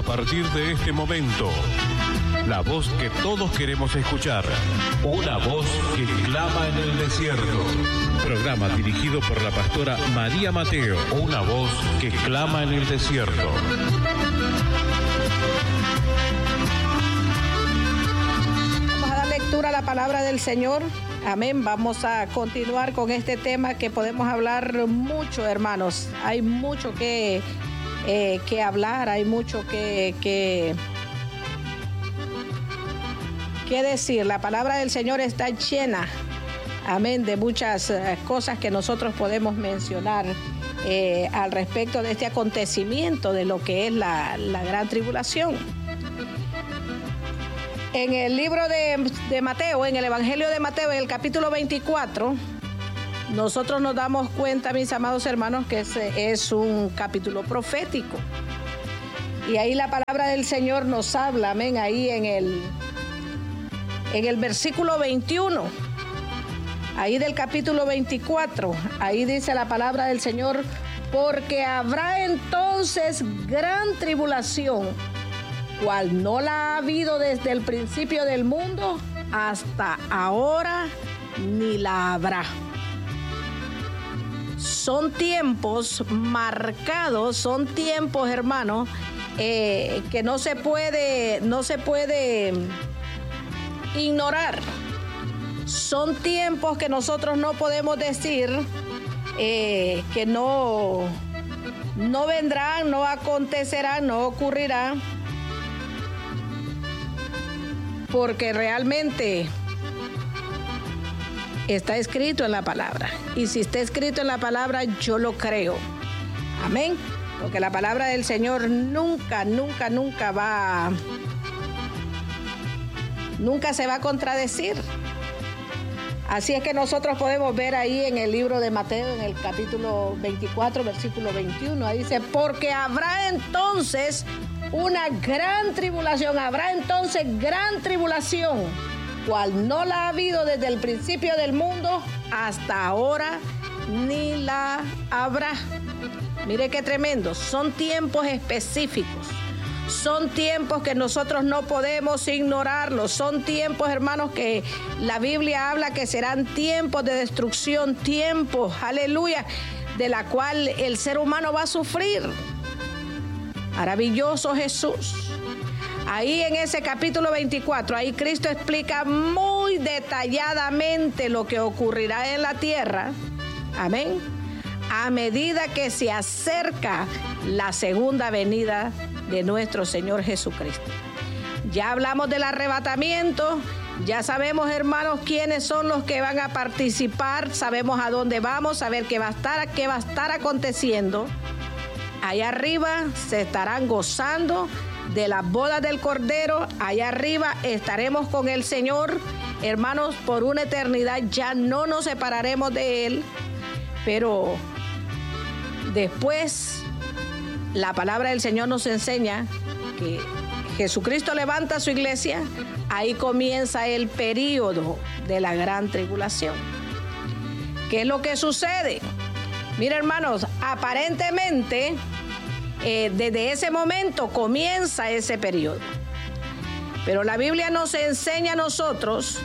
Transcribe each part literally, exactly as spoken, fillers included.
partir de este momento, la voz que todos queremos escuchar. Una voz que clama en el desierto. Programa dirigido por la pastora María Mateo. Una voz que clama en el desierto. Vamos a dar lectura a la palabra del Señor. Amén. Vamos a continuar con este tema que podemos hablar mucho, hermanos. Hay mucho que, eh, que hablar, hay mucho que, que, que decir. La palabra del Señor está llena, amén, de muchas eh, cosas que nosotros podemos mencionar eh, al respecto de este acontecimiento de lo que es la, la gran tribulación. En el libro de, de Mateo, en el Evangelio de Mateo, en el capítulo veinticuatro, nosotros nos damos cuenta, mis amados hermanos, que es, es un capítulo profético. Y ahí la palabra del Señor nos habla, amén, ahí en el, en el versículo veintiuno, ahí del capítulo veinticuatro, ahí dice la palabra del Señor: porque habrá entonces gran tribulación, cual no la ha habido desde el principio del mundo hasta ahora, ni la habrá. Son tiempos marcados, son tiempos, hermanos, eh, que no se puede, no se puede ignorar. Son tiempos que nosotros no podemos decir eh, que no, no vendrán, no acontecerán, no ocurrirán. Porque realmente está escrito en la palabra. Y si está escrito en la palabra, yo lo creo. Amén. Porque la palabra del Señor nunca, nunca, nunca va, nunca se va a contradecir. Así es que nosotros podemos ver ahí en el libro de Mateo, en el capítulo veinticuatro, versículo veintiuno, ahí dice: porque habrá entonces una gran tribulación, habrá entonces gran tribulación, cual no la ha habido desde el principio del mundo hasta ahora, ni la habrá. Mire qué tremendo, son tiempos específicos, son tiempos que nosotros no podemos ignorarlos, son tiempos, hermanos, que la Biblia habla que serán tiempos de destrucción, tiempos, aleluya, de la cual el ser humano va a sufrir. Maravilloso Jesús. Ahí en ese capítulo veinticuatro, ahí Cristo explica muy detalladamente lo que ocurrirá en la tierra. Amén. A medida que se acerca la segunda venida de nuestro Señor Jesucristo. Ya hablamos del arrebatamiento. Ya sabemos, hermanos, quiénes son los que van a participar. Sabemos a dónde vamos, a ver qué va a estar, qué va a estar aconteciendo. Allá arriba se estarán gozando de las bodas del Cordero. Allá arriba estaremos con el Señor, hermanos, por una eternidad. Ya no nos separaremos de Él. Pero después la palabra del Señor nos enseña que Jesucristo levanta su iglesia. Ahí comienza el período de la gran tribulación. ¿Qué es lo que sucede? Mira, hermanos, aparentemente eh, desde ese momento comienza ese periodo. Pero la Biblia nos enseña a nosotros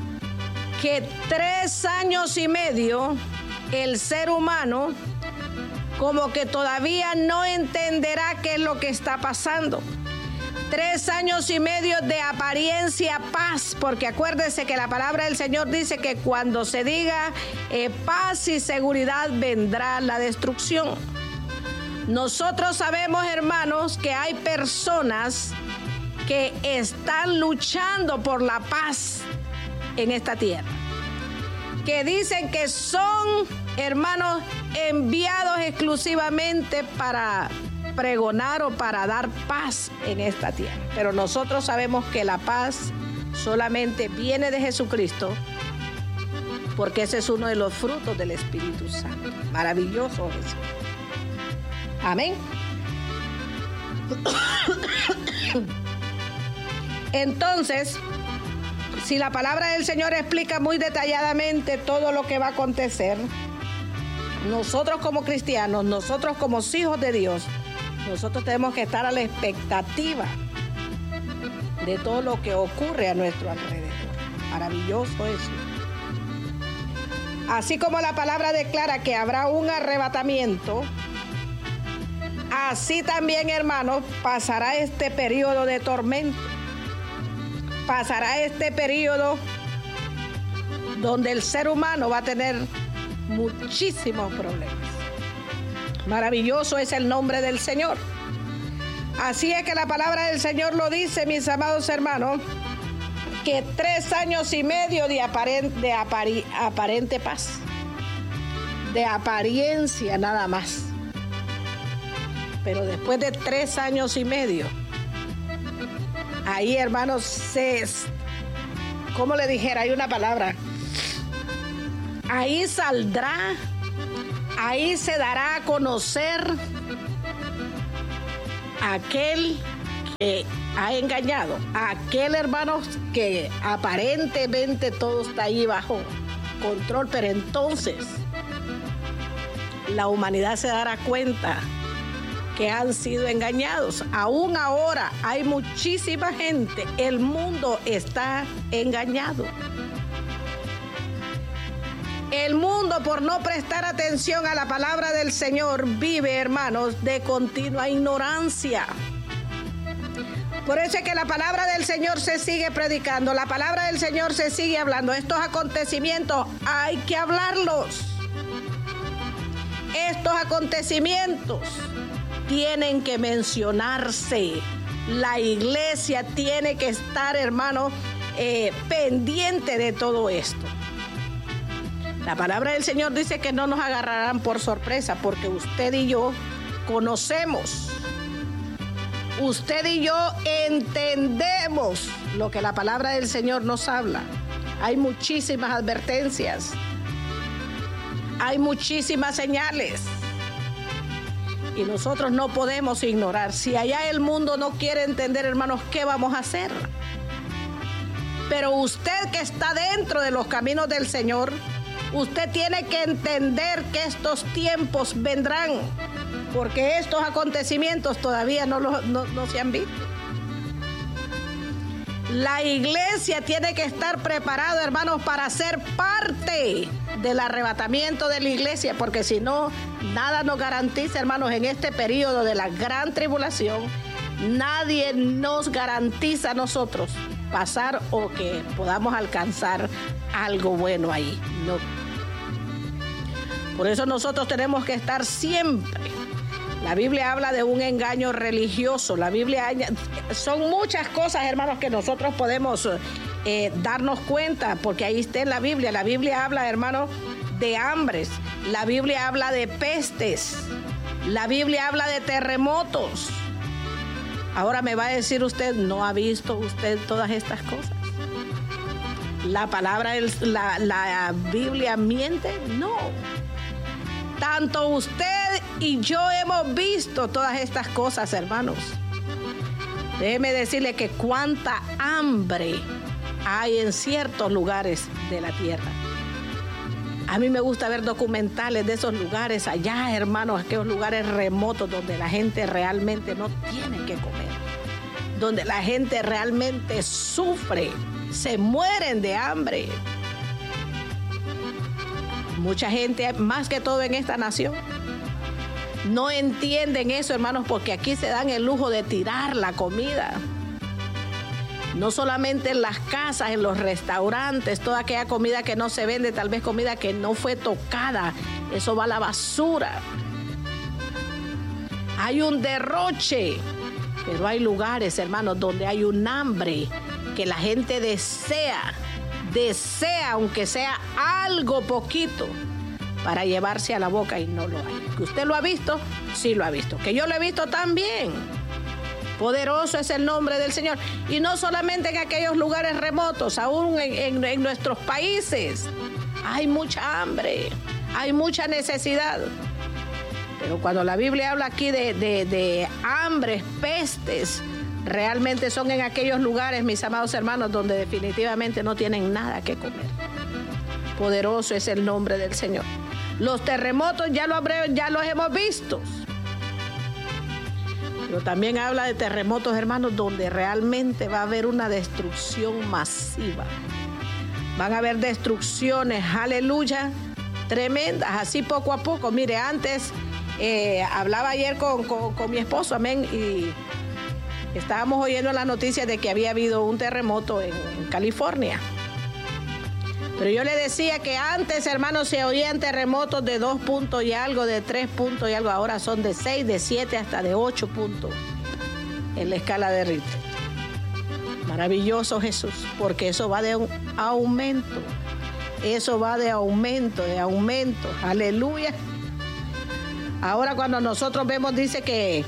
que tres años y medio el ser humano como que todavía no entenderá qué es lo que está pasando. Tres años y medio de apariencia paz, porque acuérdense que la palabra del Señor dice que cuando se diga eh, paz y seguridad vendrá la destrucción. Nosotros sabemos, hermanos, que hay personas que están luchando por la paz en esta tierra, que dicen que son, hermanos, enviados exclusivamente para pregonar o para dar paz en esta tierra. Pero nosotros sabemos que la paz solamente viene de Jesucristo, porque ese es uno de los frutos del Espíritu Santo. Maravilloso Jesús. Amén. Entonces, si la palabra del Señor explica muy detalladamente todo lo que va a acontecer, nosotros como cristianos, nosotros como hijos de Dios, Nosotros tenemos que estar a la expectativa de todo lo que ocurre a nuestro alrededor. Maravilloso eso. Así como la palabra declara que habrá un arrebatamiento, así también, hermanos, pasará este periodo de tormento. Pasará este periodo donde el ser humano va a tener muchísimos problemas. Maravilloso es el nombre del Señor. Así es que la palabra del Señor lo dice, mis amados hermanos, que tres años y medio de, aparente, de apari, aparente paz, de apariencia nada más. Pero después de tres años y medio, ahí, hermanos, se, ¿cómo le dijera? Hay una palabra. Ahí saldrá, ahí se dará a conocer aquel que ha engañado, aquel, hermano, que aparentemente todo está ahí bajo control, pero entonces la humanidad se dará cuenta que han sido engañados. Aún ahora hay muchísima gente, el mundo está engañado. El mundo, por no prestar atención a la palabra del Señor, vive, hermanos, de continua ignorancia. Por eso es que la palabra del Señor se sigue predicando, la palabra del Señor se sigue hablando. Estos acontecimientos hay que hablarlos. Estos acontecimientos tienen que mencionarse. La iglesia tiene que estar, hermano, eh, pendiente de todo esto. La palabra del Señor dice que no nos agarrarán por sorpresa, porque usted y yo conocemos, usted y yo entendemos lo que la palabra del Señor nos habla. Hay muchísimas advertencias, hay muchísimas señales, y nosotros no podemos ignorar. Si allá el mundo no quiere entender, hermanos, ¿qué vamos a hacer? Pero usted que está dentro de los caminos del Señor, usted tiene que entender que estos tiempos vendrán, porque estos acontecimientos todavía no, lo, no, no se han visto. La iglesia tiene que estar preparada, hermanos, para ser parte del arrebatamiento de la iglesia, porque si no, nada nos garantiza, hermanos, en este periodo de la gran tribulación, nadie nos garantiza a nosotros pasar o que podamos alcanzar algo bueno ahí. No. Por eso nosotros tenemos que estar siempre. La Biblia habla de un engaño religioso. La Biblia, son muchas cosas, hermanos, que nosotros podemos eh, darnos cuenta, porque ahí está en la Biblia. La Biblia habla, hermanos, de hambres. La Biblia habla de pestes. La Biblia habla de terremotos. Ahora me va a decir usted, ¿no ha visto usted todas estas cosas? ¿La palabra, la, la Biblia miente? No. Tanto usted y yo hemos visto todas estas cosas, hermanos. Déjeme decirle que cuánta hambre hay en ciertos lugares de la tierra. A mí me gusta ver documentales de esos lugares allá, hermanos, aquellos lugares remotos donde la gente realmente no tiene que comer, donde la gente realmente sufre, se mueren de hambre. Mucha gente, más que todo en esta nación, no entienden eso, hermanos, porque aquí se dan el lujo de tirar la comida. No solamente en las casas, en los restaurantes, toda aquella comida que no se vende, tal vez comida que no fue tocada, eso va a la basura. Hay un derroche, pero hay lugares, hermanos, donde hay un hambre que la gente desea, desea, aunque sea algo poquito, para llevarse a la boca, y no lo hay. ¿Que usted lo ha visto? Sí lo ha visto. ¿Que yo lo he visto también? Poderoso es el nombre del Señor. Y no solamente en aquellos lugares remotos, aún en, en, en nuestros países. Hay mucha hambre, hay mucha necesidad. Pero cuando la Biblia habla aquí de, de, de hambres, pestes, realmente son en aquellos lugares, mis amados hermanos, donde definitivamente no tienen nada que comer. Poderoso es el nombre del Señor. Los terremotos ya, lo habré, ya los hemos visto. Pero también habla de terremotos, hermanos, donde realmente va a haber una destrucción masiva. Van a haber destrucciones, aleluya, tremendas, así poco a poco. Mire, antes eh, hablaba ayer con, con, con mi esposo, amén, y estábamos oyendo las noticias de que había habido un terremoto en, en California. Pero yo le decía que antes, hermanos, se oían terremotos de dos puntos y algo, de tres puntos y algo. Ahora son de seis, de siete, hasta de ocho puntos en la escala de Richter. Maravilloso Jesús, porque eso va de un aumento. Eso va de aumento, de aumento. Aleluya. Ahora cuando nosotros vemos, dice que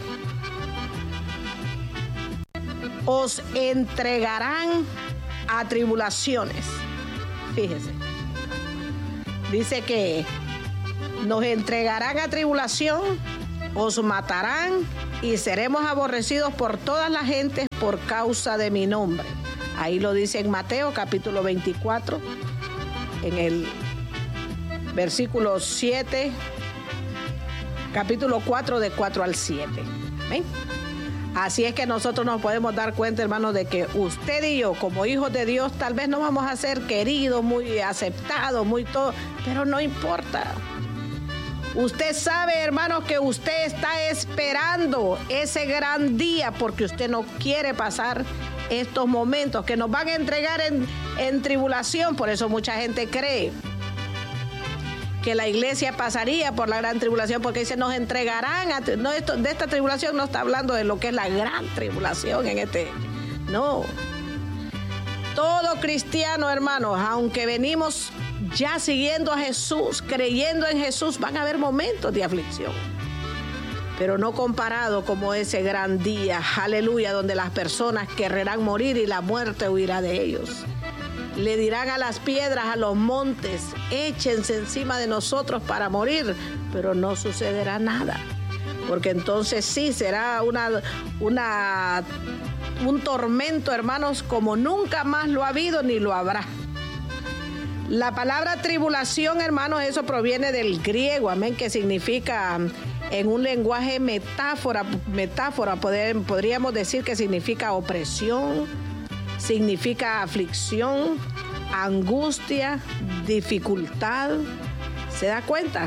os entregarán a tribulaciones. Fíjese. Dice que nos entregarán a tribulación, os matarán y seremos aborrecidos por todas las gentes por causa de mi nombre. Ahí lo dice en Mateo capítulo veinticuatro, en el versículo siete, capítulo cuatro, de cuatro al siete. ¿Amén? Así es que nosotros nos podemos dar cuenta, hermanos, de que usted y yo, como hijos de Dios, tal vez no vamos a ser queridos, muy aceptados, muy todo, pero no importa. Usted sabe, hermanos, que usted está esperando ese gran día porque usted no quiere pasar estos momentos que nos van a entregar en, en tribulación. Por eso mucha gente cree que la iglesia pasaría por la gran tribulación, porque dice, nos entregarán a, no, esto, de esta tribulación no está hablando de lo que es la gran tribulación en este, no. Todo cristiano, hermanos, aunque venimos ya siguiendo a Jesús, creyendo en Jesús, van a haber momentos de aflicción, pero no comparado como ese gran día, aleluya, donde las personas querrán morir y la muerte huirá de ellos. Le dirán a las piedras, a los montes, échense encima de nosotros para morir, pero no sucederá nada, porque entonces sí será una, una, un tormento, hermanos, como nunca más lo ha habido ni lo habrá. La palabra tribulación, hermanos, eso proviene del griego, amén, que significa, en un lenguaje metáfora, metáfora poder, podríamos decir que significa opresión, significa aflicción, angustia, dificultad. ¿Se da cuenta?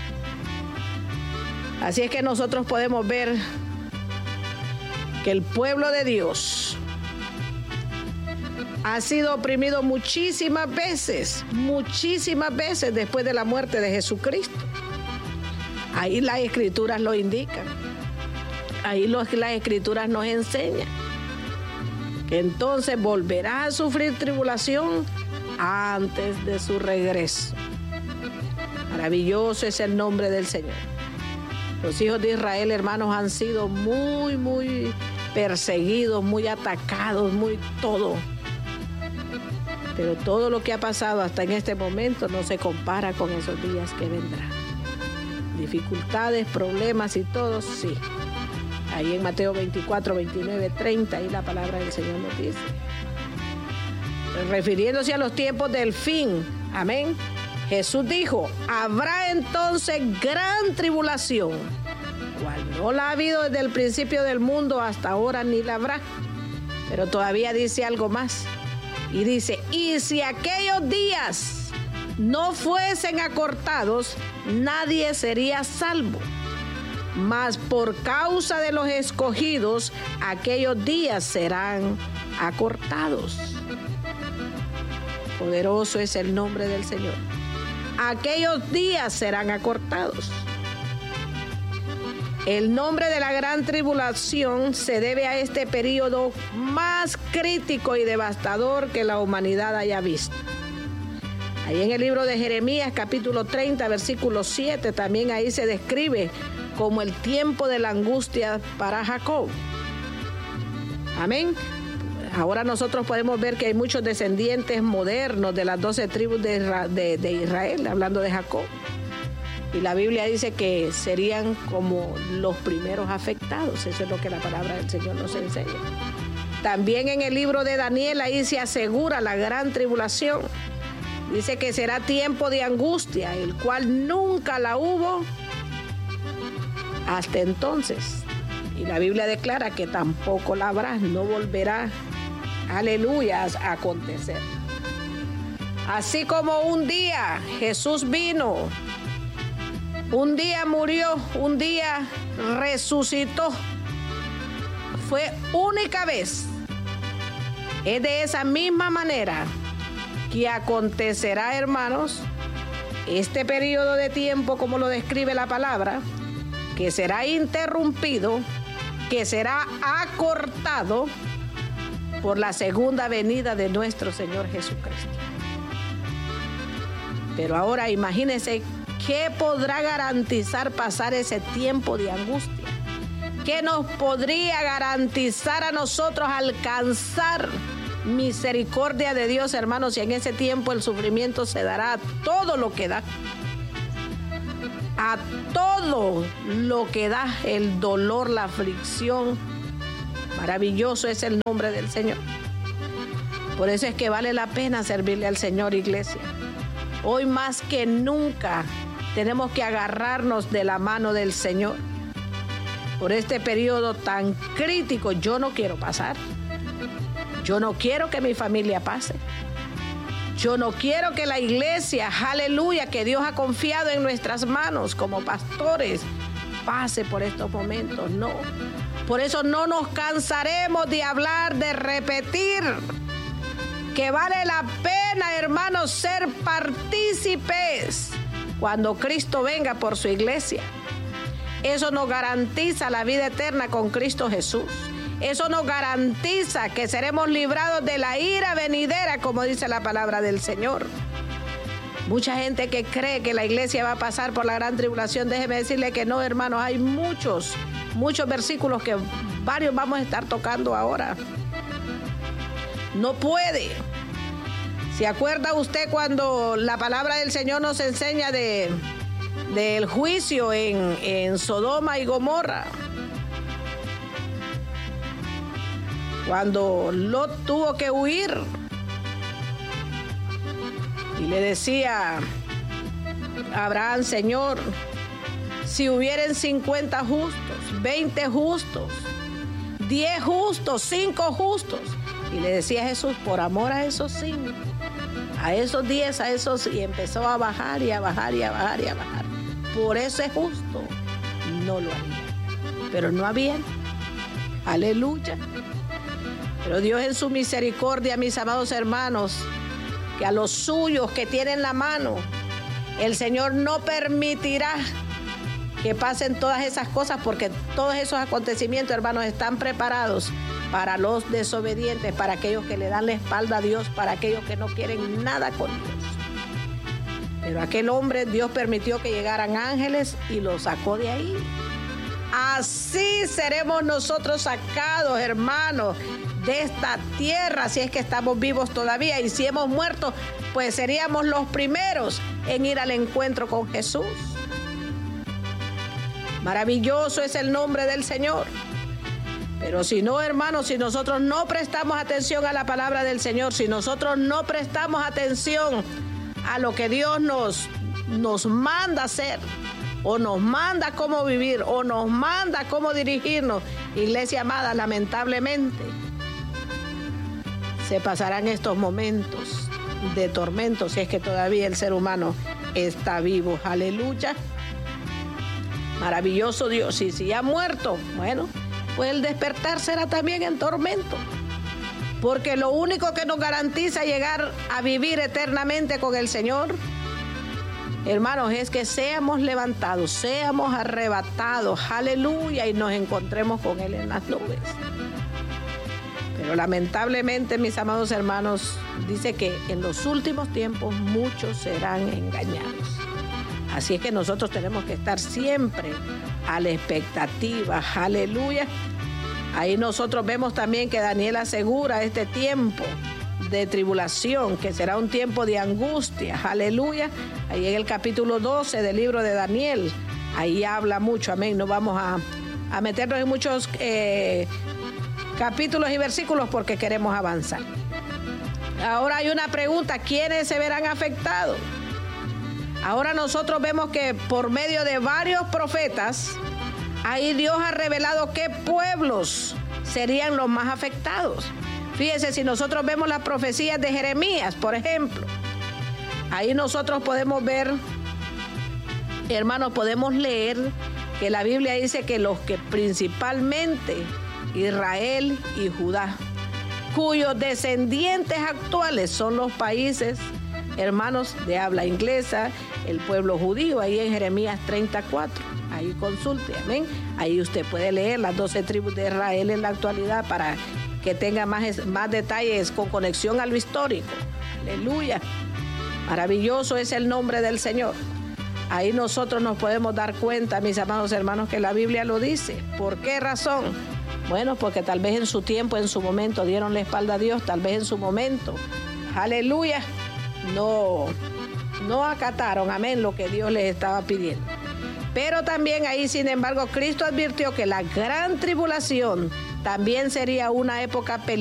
Así es que nosotros podemos ver que el pueblo de Dios ha sido oprimido muchísimas veces, muchísimas veces después de la muerte de Jesucristo. Ahí las escrituras lo indican. Ahí los, las escrituras nos enseñan. Entonces volverá a sufrir tribulación antes de su regreso. Maravilloso es el nombre del Señor. Los hijos de Israel, hermanos, han sido muy, muy perseguidos, muy atacados, muy todo. Pero todo lo que ha pasado hasta en este momento no se compara con esos días que vendrán. Dificultades, problemas y todo, sí. Ahí en Mateo veinticuatro, veintinueve, treinta, ahí la palabra del Señor nos dice. Refiriéndose a los tiempos del fin, amén. Jesús dijo, habrá entonces gran tribulación, cual no la ha habido desde el principio del mundo hasta ahora ni la habrá. Pero todavía dice algo más. Y dice, y si aquellos días no fuesen acortados, nadie sería salvo. Mas por causa de los escogidos, aquellos días serán acortados. Poderoso es el nombre del Señor. Aquellos días serán acortados. El nombre de la gran tribulación se debe a este periodo más crítico y devastador que la humanidad haya visto. Ahí en el libro de Jeremías, capítulo treinta, versículo siete, también ahí se describe como el tiempo de la angustia para Jacob. Amén. Ahora nosotros podemos ver que hay muchos descendientes modernos de las doce tribus de, de, de Israel, hablando de Jacob. Y la Biblia dice que serían como los primeros afectados. Eso es lo que la palabra del Señor nos enseña. También en el libro de Daniel, ahí se asegura la gran tribulación. Dice que será tiempo de angustia, el cual nunca la hubo hasta entonces. Y la Biblia declara que tampoco la habrá, no volverá, aleluya, a acontecer. Así como un día Jesús vino, un día murió, un día resucitó, fue única vez. Es de esa misma manera que acontecerá, hermanos, este periodo de tiempo, como lo describe la palabra, que será interrumpido, que será acortado por la segunda venida de nuestro Señor Jesucristo. Pero ahora imagínense qué podrá garantizar pasar ese tiempo de angustia. ¿Qué nos podría garantizar a nosotros alcanzar misericordia de Dios, hermanos? Y en ese tiempo el sufrimiento se dará a todo lo que da. A todo lo que da el dolor, la aflicción. Maravilloso es el nombre del Señor. Por eso es que vale la pena servirle al Señor, iglesia. Hoy más que nunca tenemos que agarrarnos de la mano del Señor. Por este periodo tan crítico, yo no quiero pasar. Yo no quiero que mi familia pase. Yo no quiero que la iglesia, aleluya, que Dios ha confiado en nuestras manos como pastores, pase por estos momentos. No. Por eso no nos cansaremos de hablar, de repetir que vale la pena, hermanos, ser partícipes cuando Cristo venga por su iglesia. Eso nos garantiza la vida eterna con Cristo Jesús. Eso nos garantiza que seremos librados de la ira venidera, como dice la palabra del Señor. Mucha gente que cree que la iglesia va a pasar por la gran tribulación, déjeme decirle que no, hermanos. Hay muchos, muchos versículos que varios vamos a estar tocando ahora. No puede. ¿Se acuerda usted cuando la palabra del Señor nos enseña de... del juicio en, en Sodoma y Gomorra? Cuando Lot tuvo que huir y le decía a Abraham: Señor, si hubieren cincuenta justos, veinte justos, diez justos, cinco justos. Y le decía a Jesús: por amor a esos cinco, a esos diez, a esos, y empezó a bajar y a bajar y a bajar y a bajar. Por ese justo no lo haría. Pero no había. Aleluya. Pero Dios en su misericordia, mis amados hermanos, que a los suyos que tienen la mano, el Señor no permitirá que pasen todas esas cosas, porque todos esos acontecimientos, hermanos, están preparados para los desobedientes, para aquellos que le dan la espalda a Dios, para aquellos que no quieren nada con Dios. Pero aquel hombre, Dios permitió que llegaran ángeles y lo sacó de ahí. Así seremos nosotros sacados, hermanos, de esta tierra, si es que estamos vivos todavía. Y si hemos muerto, pues seríamos los primeros en ir al encuentro con Jesús. Maravilloso es el nombre del Señor. Pero si no, hermanos, si nosotros no prestamos atención a la palabra del Señor, si nosotros no prestamos atención a lo que Dios nos, nos manda hacer, o nos manda cómo vivir, o nos manda cómo dirigirnos, iglesia amada, lamentablemente se pasarán estos momentos de tormento, si es que todavía el ser humano está vivo. Aleluya. Maravilloso Dios. Y si ya ha muerto, bueno, pues el despertar será también en tormento. Porque lo único que nos garantiza llegar a vivir eternamente con el Señor, hermanos, es que seamos levantados, seamos arrebatados, aleluya, y nos encontremos con Él en las nubes. Pero lamentablemente, mis amados hermanos, dice que en los últimos tiempos muchos serán engañados. Así es que nosotros tenemos que estar siempre a la expectativa, aleluya. Ahí nosotros vemos también que Daniel asegura este tiempo de tribulación, que será un tiempo de angustia, aleluya. Ahí en el capítulo doce del libro de Daniel, ahí habla mucho, amén. No vamos a, a meternos en muchos eh, capítulos y versículos porque queremos avanzar. Ahora hay una pregunta: ¿quiénes se verán afectados? Ahora nosotros vemos que por medio de varios profetas, ahí Dios ha revelado qué pueblos serían los más afectados. Fíjense, si nosotros vemos las profecías de Jeremías, por ejemplo, ahí nosotros podemos ver, hermanos, podemos leer que la Biblia dice que los que principalmente Israel y Judá, cuyos descendientes actuales son los países, hermanos, de habla inglesa, el pueblo judío, ahí en Jeremías treinta y cuatro, ahí consulte, amén. Ahí usted puede leer las doce tribus de Israel en la actualidad para que tenga más, más detalles con conexión a lo histórico. Aleluya. Maravilloso es el nombre del Señor. Ahí nosotros nos podemos dar cuenta, mis amados hermanos, que la Biblia lo dice. ¿Por qué razón? Bueno, porque tal vez en su tiempo, en su momento, dieron la espalda a Dios, tal vez en su momento, aleluya, no, no acataron, amén, lo que Dios les estaba pidiendo. Pero también ahí, sin embargo, Cristo advirtió que la gran tribulación también sería una época peligrosa.